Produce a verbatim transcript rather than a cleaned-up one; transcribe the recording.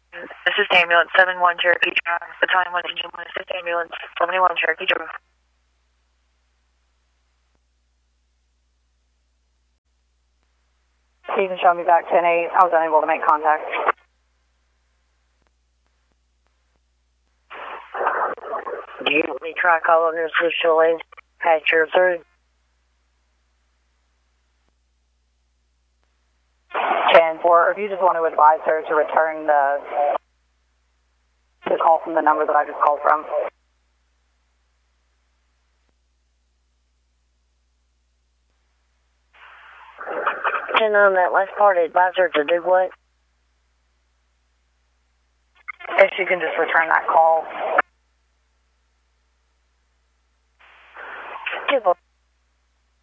Assist ambulance seven one Cherokee Drive. Battalion one engine one. Assist ambulance seventy-one Cherokee Drive. Stephen, show me back ten eight. I was unable to make contact. Do you want me to try calling this official lane? Patch her through. ten four, if you just want to advise her to return the, the call from the number that I just called from. And on that last part, advise her to do what? If she can just return that call.